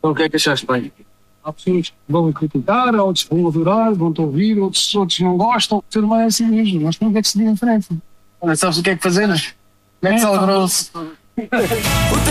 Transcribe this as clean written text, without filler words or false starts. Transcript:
Então o que é que achaste bem? Há pessoas que vão criticar, outros vão adorar, vão-te ouvir, outros não gostam. O ser humano é assim mesmo, nós temos que seguir em frente. Olha, sabes o que é que fazer? Mete sal grosso.